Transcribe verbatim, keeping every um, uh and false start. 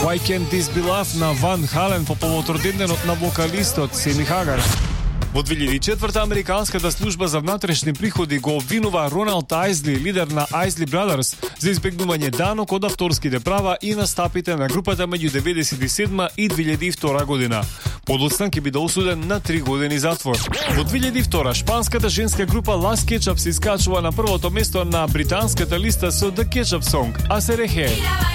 Why Can't This Be Love на Ван Хален по повод роденденот на вокалистот Семи Хагар. Во две илјади и четврта Американската служба за внатрешни приходи го обвинува Роналд Айзли, лидер на Айзли Brothers, за избегнување данок од авторските права и настапите на групата меѓу деветдесет и седма и две илјади и втора година. Подоцна ќе биде осуден на три години затвор. Во две илјади и втора шпанската женска група Las Ketchup се искачува на првото место на британската листа со The Ketchup Song, а се рехе.